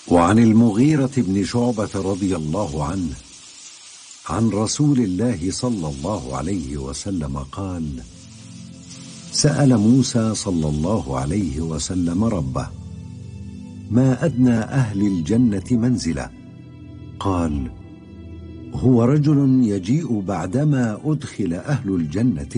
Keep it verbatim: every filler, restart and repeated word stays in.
وعن المغيرة بن شعبة رضي الله عنه عن رسول الله صلى الله عليه وسلم قال: سأل موسى صلى الله عليه وسلم ربه: ما أدنى أهل الجنة منزلة؟ قال: هو رجل يجيء بعدما أدخل أهل الجنة